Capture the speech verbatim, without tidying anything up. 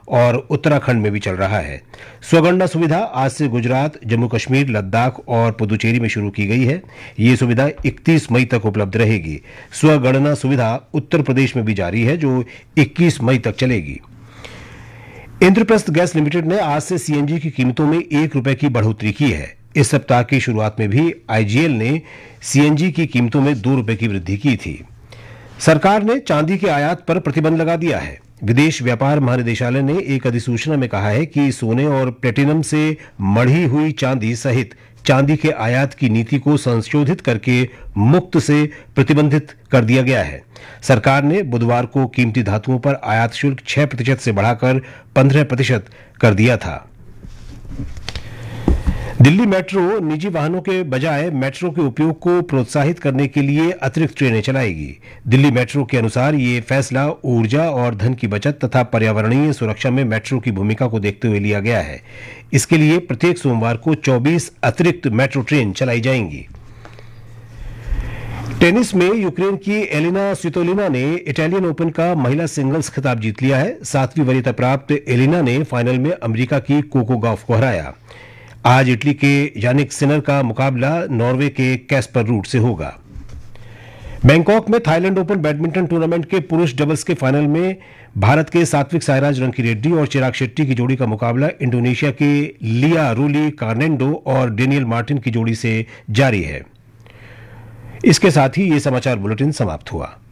और उत्तराखंड में भी चल रहा है। स्वगणना सुविधा आज से गुजरात, जम्मू कश्मीर, लद्दाख और पुदुचेरी में शुरू की गई है। ये सुविधा इकतीस मई तक उपलब्ध रहेगी। स्वगणना सुविधा उत्तर प्रदेश में भी जारी है, जो इक्कीस मई तक चलेगी। इंद्रप्रस्थ गैस लिमिटेड ने आज से सीएनजी की कीमतों में एक रुपए की बढ़ोतरी की है। इस सप्ताह की शुरुआत में भी आईजीएल ने सीएनजी की कीमतों में दो रुपए की वृद्धि की थी। सरकार ने चांदी के आयात पर प्रतिबंध लगा दिया है। विदेश व्यापार महानिदेशालय ने एक अधिसूचना में कहा है कि सोने और प्लेटिनम से मढ़ी हुई चांदी सहित चांदी के आयात की नीति को संशोधित करके मुक्त से प्रतिबंधित कर दिया गया है। सरकार ने बुधवार को कीमती धातुओं पर आयात शुल्क छह प्रतिशत से बढ़ाकर पंद्रह प्रतिशत कर दिया था। दिल्ली मेट्रो निजी वाहनों के बजाय मेट्रो के उपयोग को प्रोत्साहित करने के लिए अतिरिक्त ट्रेनें चलाएगी। दिल्ली मेट्रो के अनुसार ये फैसला ऊर्जा और धन की बचत तथा पर्यावरणीय सुरक्षा में मेट्रो की भूमिका को देखते हुए लिया गया है। इसके लिए प्रत्येक सोमवार को चौबीस अतिरिक्त मेट्रो ट्रेन चलाई जाएंगी। टेनिस में यूक्रेन की एलिना स्वितोलिना ने इटालियन ओपन का महिला सिंगल्स खिताब जीत लिया है। सातवीं वरीयता प्राप्त एलिना ने फाइनल में अमेरिका की कोको गॉफ को हराया। आज इटली के यानिक सिनर का मुकाबला नॉर्वे के कैस्पर रूट से होगा। बैंकॉक में थाईलैंड ओपन बैडमिंटन टूर्नामेंट के पुरुष डबल्स के फाइनल में भारत के सात्विक साईराज रंकीरेड्डी और चिराग शेट्टी की जोड़ी का मुकाबला इंडोनेशिया के लिया रूली कार्नेंडो और डेनियल मार्टिन की जोड़ी से जारी है। इसके साथ ही ये समाचार बुलेटिन समाप्त हुआ।